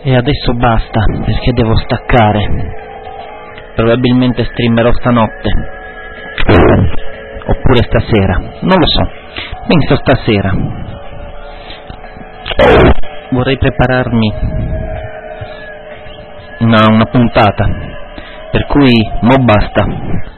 E adesso basta, perché devo staccare. Probabilmente streamerò stanotte. Oppure stasera. Non lo so. Penso stasera. Vorrei prepararmi una puntata. Per cui, mo basta.